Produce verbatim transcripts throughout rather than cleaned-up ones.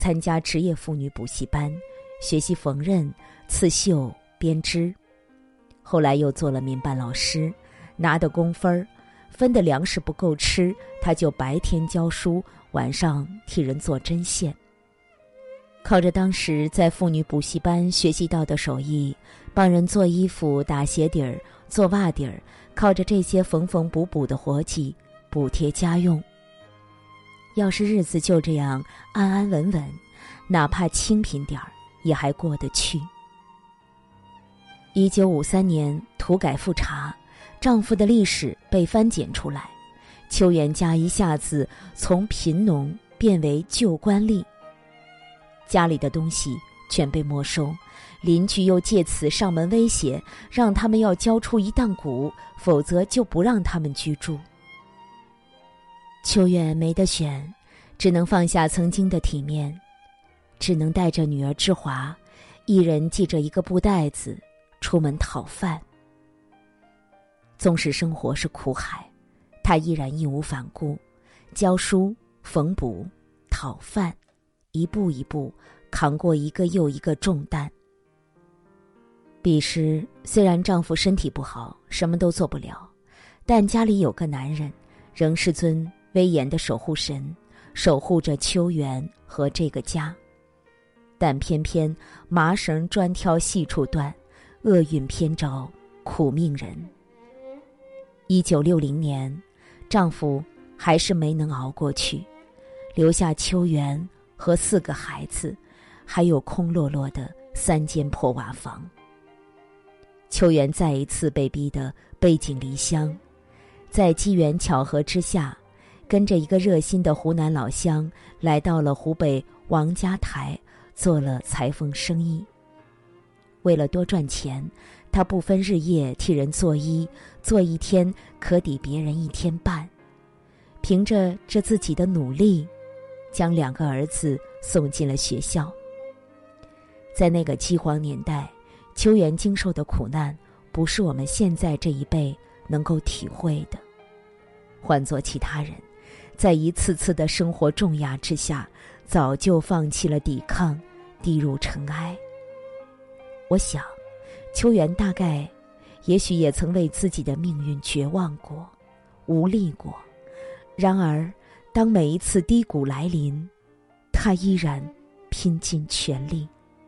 参加职业妇女补习班，学习缝纫、刺绣、编织。后来又做了民办老师，拿的工分，分的粮食不够吃，他就白天教书，晚上替人做针线。靠着当时在妇女补习班学习到的手艺，帮人做衣服、打鞋底儿、做袜底儿，靠着这些缝缝补补的活计补贴家用。要是日子就这样安安稳稳，哪怕清贫点儿也还过得去。一九五三年土改复查，丈夫的历史被翻检出来，邱元家一下子从贫农变为旧官吏，家里的东西全被没收，邻居又借此上门威胁，让他们要交出一担谷，否则就不让他们居住。邱远没得选，只能放下曾经的体面，只能带着女儿之华，一人系着一个布袋子出门讨饭。纵使生活是苦海，他依然义无反顾，教书、缝补、讨饭，一步一步扛过一个又一个重担。彼时虽然丈夫身体不好，什么都做不了，但家里有个男人，仍是尊威严的守护神，守护着邱元和这个家。但偏偏麻绳专挑细处断，厄运偏招苦命人。一九六零年，丈夫还是没能熬过去，留下邱元和四个孩子，还有空落落的三间破瓦房。邱元再一次被逼得背井离乡，在机缘巧合之下，跟着一个热心的湖南老乡来到了湖北王家台，做了裁缝生意。为了多赚钱，他不分日夜替人做衣，做一天可抵别人一天半。凭着这自己的努力，将两个儿子送进了学校。在那个饥荒年代，邱元经受的苦难不是我们现在这一辈能够体会的。换作其他人，在一次次的生活重压之下，早就放弃了抵抗，低入尘埃。我想邱元大概也许也曾为自己的命运绝望过，无力过，然而当每一次低谷来临，他依然拼尽全力。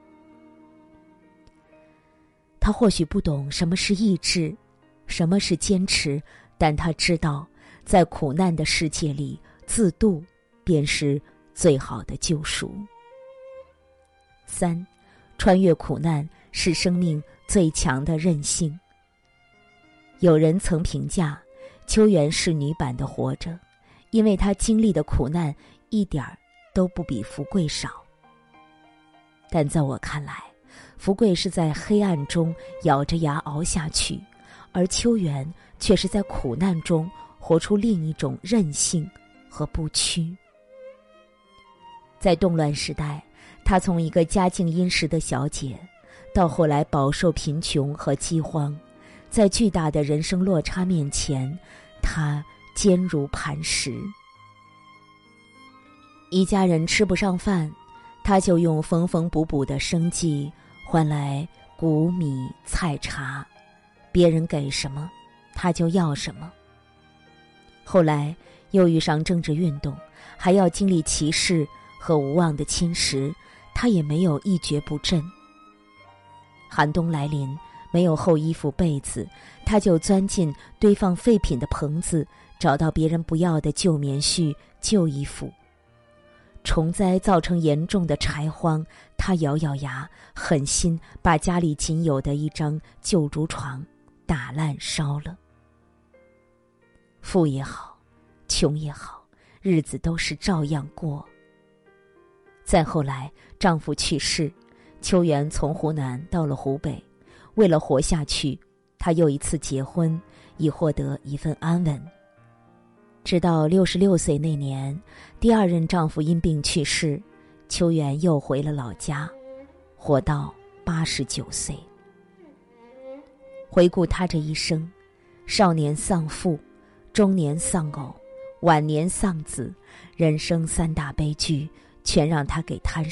他或许不懂什么是意志，什么是坚持，但他知道在苦难的世界里，自渡便是最好的救赎。三，穿越苦难是生命最强的韧性。有人曾评价邱元是女版的活着，因为她经历的苦难一点儿都不比福贵少。但在我看来，福贵是在黑暗中咬着牙熬下去，而邱元却是在苦难中活出另一种韧性和不屈。在动乱时代，她从一个家境殷实的小姐，到后来饱受贫穷和饥荒，在巨大的人生落差面前，她坚如磐石。一家人吃不上饭，她就用缝缝补补的生计换来谷米菜茶，别人给什么她就要什么。后来又遇上政治运动，还要经历歧视和无望的侵蚀，她也没有一蹶不振。寒冬来临，没有厚衣服被子，她就钻进堆放废品的棚子，找到别人不要的旧棉絮、旧衣服。虫灾造成严重的柴荒，她咬咬牙，狠心把家里仅有的一张旧竹床打烂烧了。富也好，穷也好，日子都是照样过。再后来，丈夫去世，邱元从湖南到了湖北，为了活下去，她又一次结婚，以获得一份安稳。直到六十六岁那年，第二任丈夫因病去世，邱元又回了老家，活到八十九岁。回顾她这一生，少年丧父，中年丧偶，晚年丧子，人生三大悲剧全让他给摊